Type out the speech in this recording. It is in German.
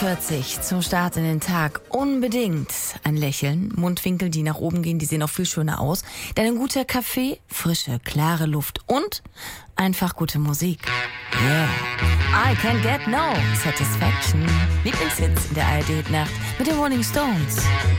40 zum Start in den Tag unbedingt ein Lächeln, Mundwinkel, die nach oben gehen, die sehen auch viel schöner aus. Dann ein guter Kaffee, frische, klare Luft und einfach gute Musik. Yeah. I can get no satisfaction. Lieblingshits in der ARD-Nacht mit den Rolling Stones.